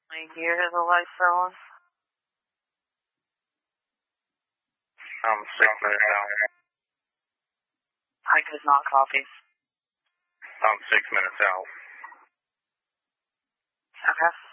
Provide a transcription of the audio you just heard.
I hear the lights are on. I'm 6 minutes out. I could not copy. I'm 6 minutes out. Okay.